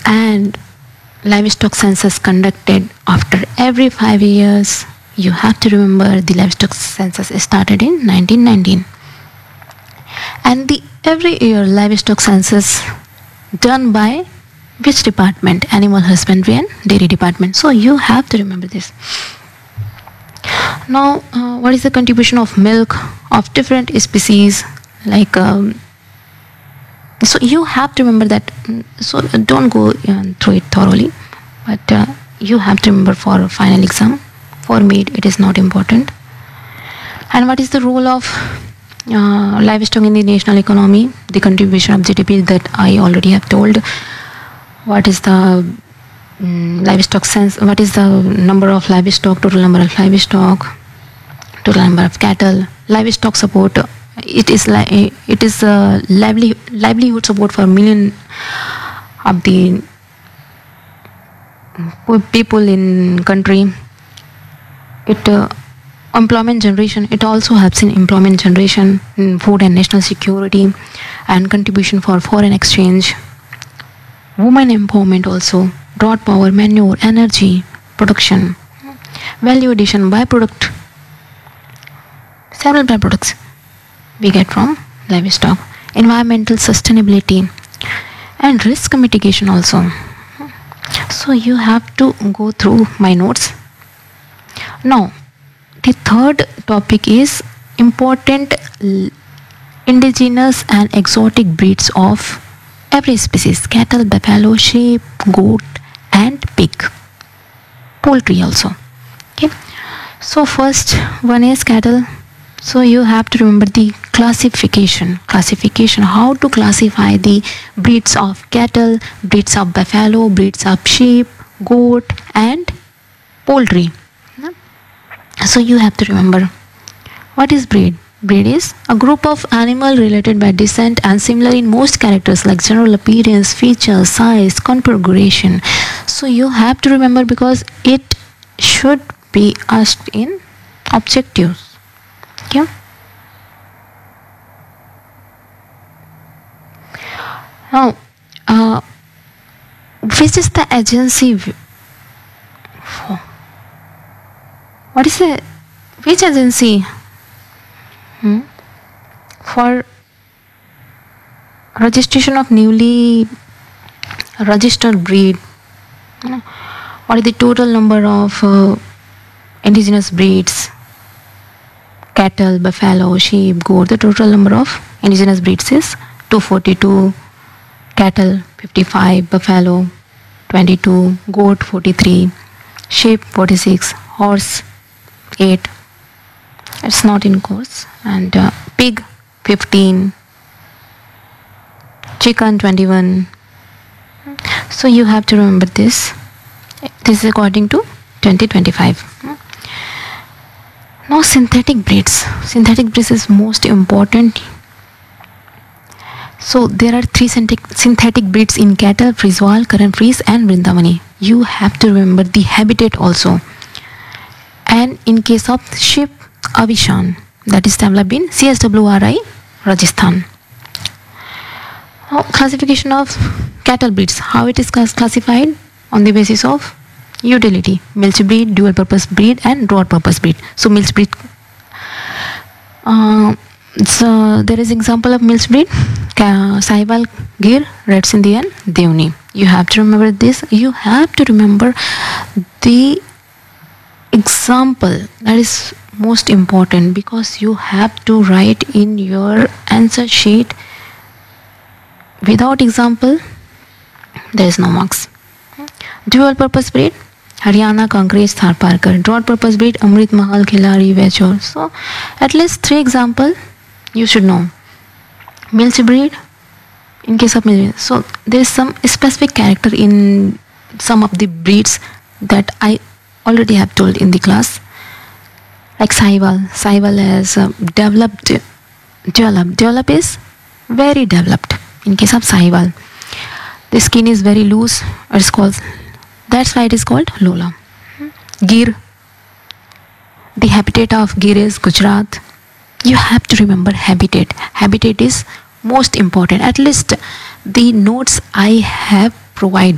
and livestock census conducted after every 5 years. You have to remember the livestock census started in 1919, and the every year livestock census done by which department? Animal husbandry and dairy department. So you have to remember this. Now, what is the contribution of milk of different species? Like, so you have to remember that. So don't go through it thoroughly, but you have to remember for final exam. For me, it is not important. And what is the role of livestock in the national economy? The contribution of GDP that I already have told. What is the livestock sense? What is the number of livestock? Total number of livestock. Total number of cattle. Livestock support. It is livelihood support for million of the people in country. It employment generation. It also helps in employment generation, in food and national security, and contribution for foreign exchange. Women empowerment also. Drought power, manure, energy production, value addition, byproduct. Several byproducts we get from livestock. Environmental sustainability and risk mitigation also. So you have to go through my notes. Now, the third topic is important indigenous and exotic breeds of every species: cattle, buffalo, sheep, goat, and pig. Poultry also. Okay. So first one is cattle. So you have to remember the classification. How to classify the breeds of cattle, breeds of buffalo, breeds of sheep, goat, and poultry. So you have to remember what is breed. Breed is a group of animal related by descent and similar in most characters like general appearance, features, size, configuration. So you have to remember because it should be asked in objectives. Okay. Now, which is the agency? What is the which agency for registration of newly registered breed? What is the total number of indigenous breeds? Cattle, buffalo, sheep, goat. The total number of indigenous breeds is 242. Cattle 55, buffalo 22, goat 43, sheep 46, horse 8. It's not in course. And pig 15, chicken 21. So you have to remember this. This is according to 2025. Now synthetic breeds. Synthetic breeds is most important. So there are 3 synthetic breeds in cattle: Frieswald, Curran Fries, and Vrindavani. You have to remember the habitat also. And in case of sheep, Avishan, that is developed in CSWRI, Rajasthan. Now, classification of cattle breeds. How it is classified? On the basis of utility: milch breed, dual purpose breed, and broad purpose breed. So milch breed, so there is example of milch breed: Sahiwal, Gir, Red Sindhi, and Devni. You have to remember this. You have to remember the example. That is most important because you have to write in your answer sheet. Without example, there is no marks. Dual purpose breed: Haryana, Kankrej, Tharparkar. Broad purpose breed: Amrit Mahal, Khilari, Vechor. So at least 3 example you should know. Milch breed, in case of milch, so there is some specific character in some of the breeds that I already have told in the class. Like Sahiwal has developed. Develop is very developed. In case of Sahiwal, the skin is very loose. It's called. That's why it is called Lola. Gir. The habitat of Gir is Gujarat. You have to remember habitat. Habitat is most important. At least the notes I have provided